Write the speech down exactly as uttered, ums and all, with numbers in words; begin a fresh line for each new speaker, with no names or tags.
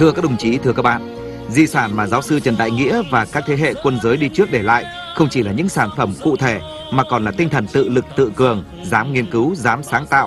Thưa các đồng chí, thưa các bạn, di sản mà giáo sư Trần Đại Nghĩa và các thế hệ quân giới đi trước để lại không chỉ là những sản phẩm cụ thể mà còn là tinh thần tự lực tự cường, dám nghiên cứu, dám sáng tạo,